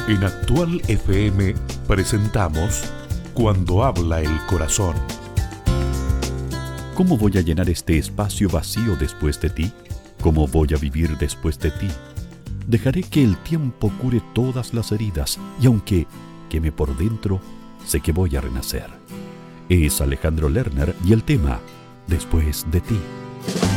En Actual FM presentamos Cuando habla el corazón. ¿Cómo voy a llenar este espacio vacío después de ti? ¿Cómo voy a vivir después de ti? Dejaré que el tiempo cure todas las heridas y aunque queme por dentro, sé que voy a renacer. Es Alejandro Lerner y el tema Después de ti.